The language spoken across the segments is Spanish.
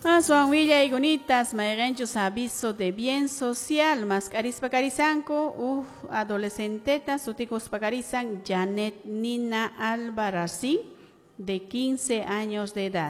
Son Villa y Gunitas, Maerenchos aviso de bien social, Mascaris Pacarizanco, adolescenteta, Suticos Pacarizan, Janet Nina Albarazín, de 15 años de edad.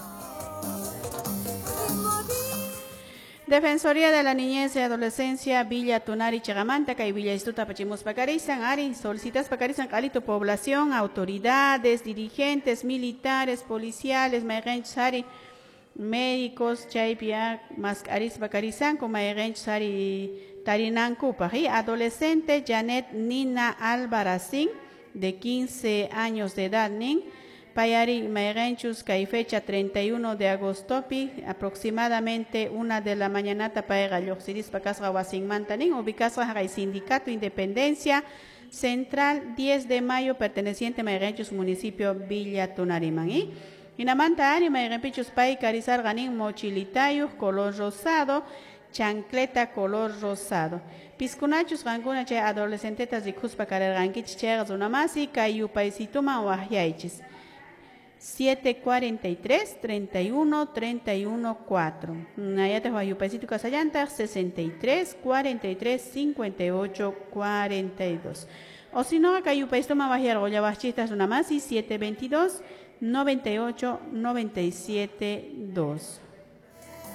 Defensoría de la Niñez y Adolescencia, Villa Tunari Chagamanta, y Villa Istuta Pachimos Pacarizan, Ari, solicitas Pacarizan, Calito Población, autoridades, dirigentes, militares, policiales, Maerenchos Ari, médicos, Chaipia, Mascaris Bacarizan, como Sari Tarinancupa, y adolescente Janet Nina Albarazín, de 15 años de edad, Nin, Payari Maerenchus, que fecha 31 de agosto, aproximadamente 1 de la mañanata, para Yoxiris Pacasra Wasin Mantanin, ubicasra el Sindicato Independencia Central 10 de mayo, perteneciente a Maerenchus, municipio Villa Tunariman. Inamanta Ari Maerenpichus Pai Carizar Ganin mochilitayus color rosado, chancleta color rosado. Piscunachus Ranguna che adolescentetas de Cuspa Carerganquich Cheras Unamasi, Cayu Paisituma Wahyaichis. 743 31 31 4. Nayate Wayu Paisitu Casallanta 63 43 58 42. O si no, Cayu Paisituma Wahyar Goyabachistas Unamasi 722 98 97 2.